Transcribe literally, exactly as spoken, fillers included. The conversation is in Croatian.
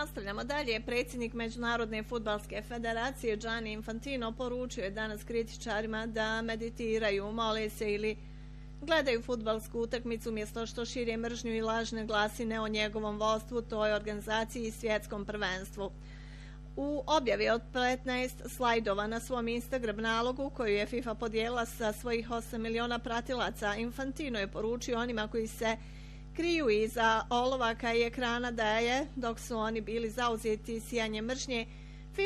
Nastavljamo dalje. Predsjednik Međunarodne fudbalske federacije Gianni Infantino poručio je danas kritičarima da meditiraju, mole se ili gledaju fudbalsku utakmicu umjesto što šire mržnju i lažne glasine o njegovom vodstvu, toj organizaciji i svjetskom prvenstvu. U objavi od petnaest slajdova na svom Instagram nalogu koju je FIFA podijelila sa svojih osam miliona pratilaca, Infantino je poručio onima koji se kriju iza olovaka i ekrana da je, dok su oni bili zauzeti sijanjem mržnje,